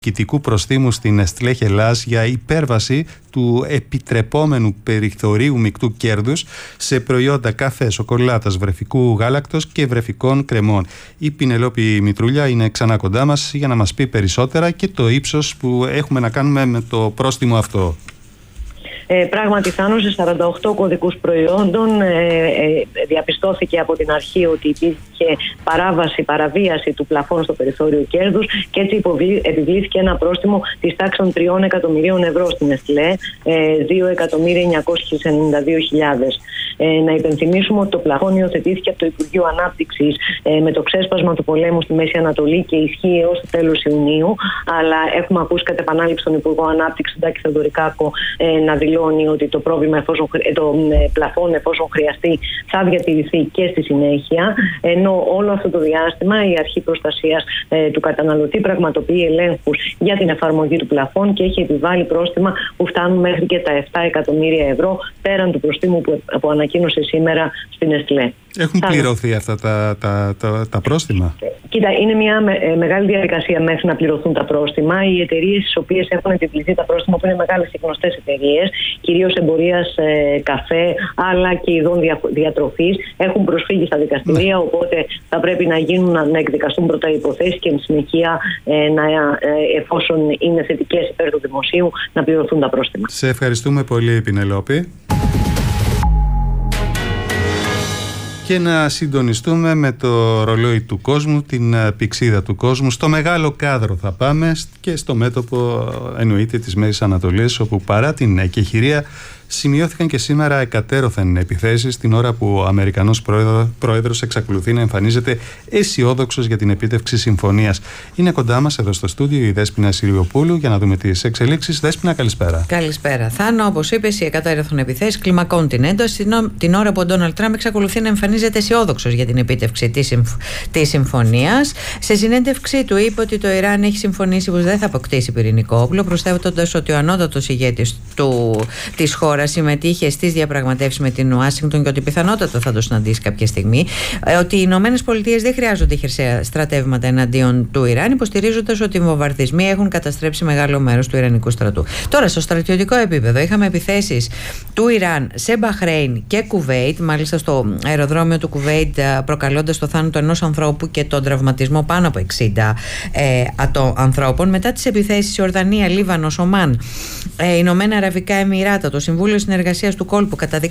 διοικητικού προστίμου στην Νεστλέ Hellas για υπέρβαση του επιτρεπόμενου περιθωρίου μεικτού κέρδους σε προϊόντα καφέ, σοκολάτας, βρεφικού γάλακτος και βρεφικών κρεμών. Η Πινελόπη Μητρούλια είναι ξανά κοντά μας για να μας πει περισσότερα και το ύψος που έχουμε να κάνουμε με το πρόστιμο αυτό. Πράγματι, Θάνο, σε 48 κωδικούς προϊόντων διαπιστώθηκε από την αρχή ότι υπήρχε παραβίαση του πλαφών στο περιθώριο κέρδους και έτσι επιβλήθηκε ένα πρόστιμο της τάξης των 3 εκατομμυρίων ευρώ στην Νεστλέ, 2.992.000. Να υπενθυμίσουμε ότι το πλαφόν υιοθετήθηκε από το Υπουργείο Ανάπτυξης με το ξέσπασμα του πολέμου στη Μέση Ανατολή και ισχύει έως το τέλος Ιουνίου. Αλλά έχουμε ακούσει κατ' επανάληψη τον Υπουργό Ανάπτυξης, τον Τάκη Θεοδωρικάκο, να δηλώνει ότι το πρόβλημα, το πλαφόν, εφόσον χρειαστεί, θα διατηρηθεί και στη συνέχεια. Ενώ όλο αυτό το διάστημα η Αρχή Προστασίας του Καταναλωτή πραγματοποιεί ελέγχους για την εφαρμογή του πλαφόν και έχει επιβάλει πρόστιμα που φτάνουν μέχρι και τα 7 εκατομμύρια ευρώ, πέραν του προστίμου που ανακοίνωσε σήμερα στην Νεστλέ. Έχουν πληρωθεί αυτά τα πρόστιμα? Κοίτα, είναι μια μεγάλη διαδικασία μέχρι να πληρωθούν τα πρόστιμα. Οι εταιρείες στις οποίες έχουν επιβληθεί τα πρόστιμα, που είναι μεγάλες και γνωστές εταιρείες, κυρίως εμπορίας καφέ, αλλά και ειδών διατροφής, έχουν προσφύγει στα δικαστηρία. Οπότε θα πρέπει να εκδικαστούν πρώτα οι υποθέσεις και εν συνεχεία, εφόσον είναι θετικές υπέρ του δημοσίου, να πληρωθούν τα πρόστιμα. Σε ευχαριστούμε πολύ, Πινελόπη. Και να συντονιστούμε με το ρολόι του κόσμου, την πυξίδα του κόσμου. Στο μεγάλο κάδρο θα πάμε και στο μέτωπο, εννοείται, της Μέσης Ανατολής, όπου παρά την εκεχηρία σημειώθηκαν και σήμερα εκατέρωθεν επιθέσεις την ώρα που ο Αμερικανός πρόεδρος εξακολουθεί να εμφανίζεται αισιόδοξος για την επίτευξη συμφωνίας. Είναι κοντά μας εδώ στο στούντιο η Δέσποινα Συριοπούλου για να δούμε τις εξελίξεις. Δέσποινα, καλησπέρα. Καλησπέρα. Θάνο, όπως είπες, οι εκατέρωθεν επιθέσεις κλιμακώνουν την ένταση την ώρα που ο Ντόναλντ Τραμπ εξακολουθεί να εμφανίζεται αισιόδοξος για την επίτευξη της συμφωνίας. Σε συνέντευξή του είπε ότι το Ιράν έχει συμφωνήσει πως δεν θα αποκτήσει πυρηνικό όπλο, προσθέτοντας ότι ο ανώτατος ηγέτης της χώρας συμμετείχε στις διαπραγματεύσεις με την Ουάσιγκτον και ότι πιθανότατα θα το συναντήσει κάποια στιγμή, ότι οι Ηνωμένες Πολιτείες δεν χρειάζονται χερσαία στρατεύματα εναντίον του Ιράν, υποστηρίζοντας ότι οι βομβαρδισμοί έχουν καταστρέψει μεγάλο μέρος του Ιρανικού στρατού. Τώρα, στο στρατιωτικό επίπεδο, είχαμε επιθέσεις του Ιράν σε Μπαχρέιν και Κουβέιτ, μάλιστα στο αεροδρόμιο του Κουβέιτ, προκαλώντας το θάνατο ενός ανθρώπου και τον τραυματισμό πάνω από 60 ανθρώπων. Μετά τις επιθέσεις η Ορδανία, Λίβανος, Ομάν, Ηνωμένα Αραβικά Εμιράτα, το Συμβούλιο Συνεργασίας του Κόλπου